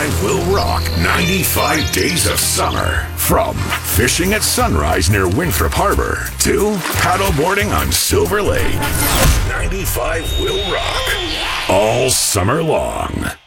95 will rock 95 days of summer. From fishing at sunrise near Winthrop Harbor to paddleboarding on Silver Lake. 95 will rock all summer long.